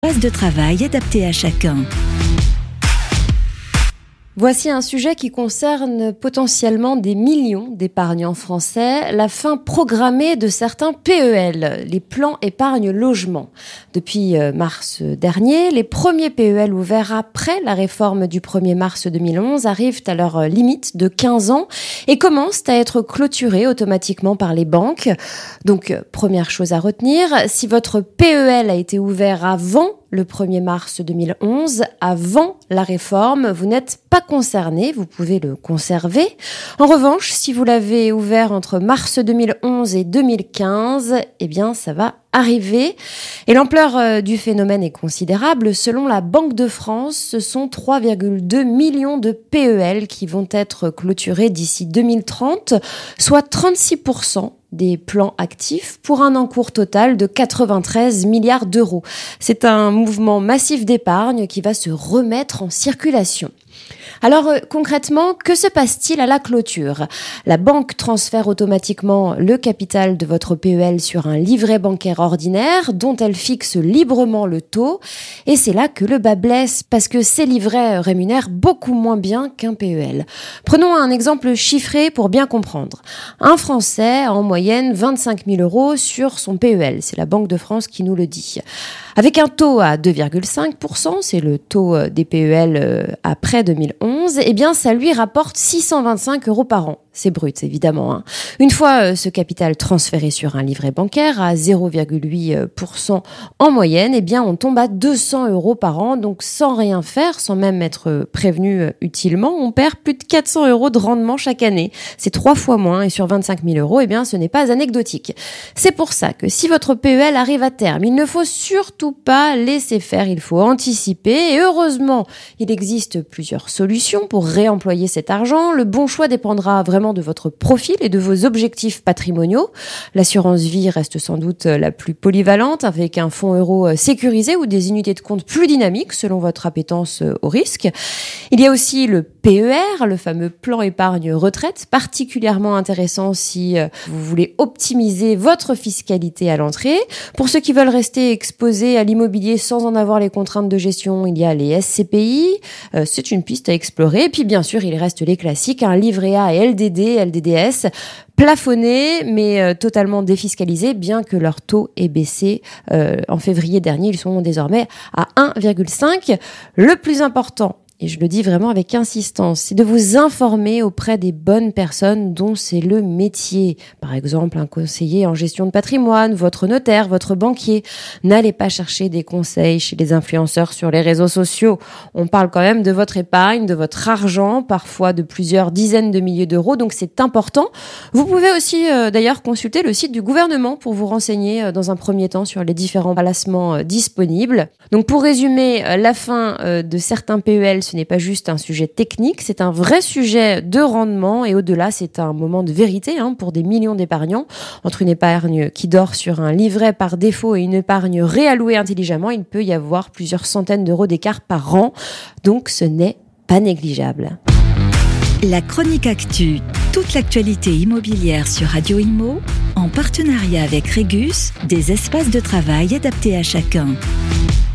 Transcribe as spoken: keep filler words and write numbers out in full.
Espace de travail adapté à chacun. Voici un sujet qui concerne potentiellement des millions d'épargnants français, la fin programmée de certains P E L, les plans épargne logement. Depuis mars dernier, les premiers P E L ouverts après la réforme du premier mars deux mille onze arrivent à leur limite de quinze ans et commencent à être clôturés automatiquement par les banques. Donc, première chose à retenir, si votre P E L a été ouvert avant le premier mars deux mille onze, avant la réforme, vous n'êtes pas concerné, vous pouvez le conserver. En revanche, si vous l'avez ouvert entre mars deux mille onze et deux mille quinze, eh bien, ça va arriver. Et l'ampleur du phénomène est considérable. Selon la Banque de France, ce sont trois virgule deux millions de P E L qui vont être clôturés d'ici deux mille trente, soit trente-six pour cent des plans actifs pour un encours total de quatre-vingt-treize milliards d'euros. C'est un mouvement massif d'épargne qui va se remettre en circulation. Alors euh, concrètement, que se passe-t-il à la clôture ? La banque transfère automatiquement le capital de votre P E L sur un livret bancaire ordinaire dont elle fixe librement le taux. Et c'est là que le bas blesse parce que ces livrets rémunèrent beaucoup moins bien qu'un P E L. Prenons un exemple chiffré pour bien comprendre. Un Français a en moyenne vingt-cinq mille euros sur son P E L. C'est la Banque de France qui nous le dit. Avec un taux à deux virgule cinq pour cent, c'est le taux des P E L après deux mille onze, eh bien ça lui rapporte six cent vingt-cinq euros par an. C'est brut, évidemment. Hein. Une fois ce capital transféré sur un livret bancaire à zéro virgule huit pour cent en moyenne, eh bien on tombe à deux cents euros par an. Donc sans rien faire, sans même être prévenu utilement, on perd plus de quatre cents euros de rendement chaque année. C'est trois fois moins et sur vingt-cinq mille euros, eh bien ce n'est pas anecdotique. C'est pour ça que si votre P E L arrive à terme, il ne faut surtout pas laisser faire, il faut anticiper. Et heureusement, il existe plusieurs solutions pour réemployer cet argent. Le bon choix dépendra vraiment de votre profil et de vos objectifs patrimoniaux. L'assurance vie reste sans doute la plus polyvalente avec un fonds euro sécurisé ou des unités de compte plus dynamiques selon votre appétence au risque. Il y a aussi le P E R, le fameux plan épargne retraite, particulièrement intéressant si vous voulez optimiser votre fiscalité à l'entrée. Pour ceux qui veulent rester exposés à l'immobilier sans en avoir les contraintes de gestion, il y a les S C P I. Euh, c'est une piste à explorer. Et puis bien sûr, il reste les classiques, un livret A et L D D, L D D S, plafonnés mais euh, totalement défiscalisés, bien que leur taux ait baissé euh, en février dernier. Ils sont désormais à un virgule cinq. Le plus important, et je le dis vraiment avec insistance, c'est de vous informer auprès des bonnes personnes dont c'est le métier. Par exemple, un conseiller en gestion de patrimoine, votre notaire, votre banquier. N'allez pas chercher des conseils chez les influenceurs sur les réseaux sociaux. On parle quand même de votre épargne, de votre argent, parfois de plusieurs dizaines de milliers d'euros, donc c'est important. Vous pouvez aussi euh, d'ailleurs consulter le site du gouvernement pour vous renseigner euh, dans un premier temps sur les différents placements euh, disponibles. Donc pour résumer, euh, la fin euh, de certains P E L, ce n'est pas juste un sujet technique, c'est un vrai sujet de rendement et au-delà, c'est un moment de vérité hein, pour des millions d'épargnants. Entre une épargne qui dort sur un livret par défaut et une épargne réallouée intelligemment, il peut y avoir plusieurs centaines d'euros d'écart par an, donc ce n'est pas négligeable. La chronique actu, toute l'actualité immobilière sur Radio Imo, en partenariat avec Régus, des espaces de travail adaptés à chacun.